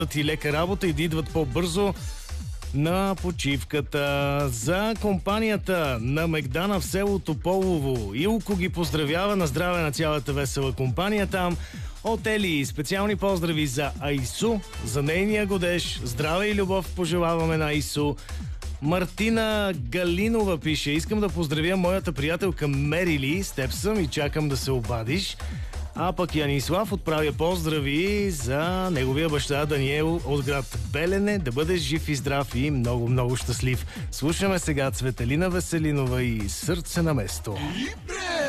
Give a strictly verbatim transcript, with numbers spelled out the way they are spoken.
и лека работа и да идват по-бързо на почивката. За компанията на Мегдана в село Тополово Илко ги поздравява. На здраве на цялата весела компания там. От Ели специални поздрави за Айсу, за нейния годеж. Здраве и любов пожелаваме на Айсу. Мартина Галинова пише: искам да поздравя моята приятелка Мерили, с теб съм и чакам да се обадиш. А пък Янислав отправя поздрави за неговия баща Даниел от град Белене. Да бъдеш жив и здрав и много-много щастлив. Слушаме сега Цветелина Веселинова и Сърце на место.